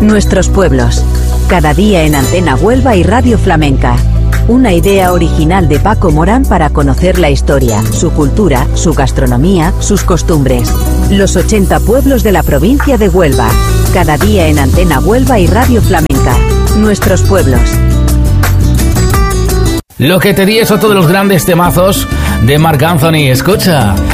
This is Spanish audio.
Nuestros pueblos. Cada día en Antena Huelva y Radio Flamenca. Una idea original de Paco Morán para conocer la historia, su cultura, su gastronomía, sus costumbres. Los 80 pueblos de la provincia de Huelva. Cada día en Antena Huelva y Radio Flamenca. Nuestros pueblos. Lo que te di es otro de los grandes temazos de Marc Anthony. Escucha.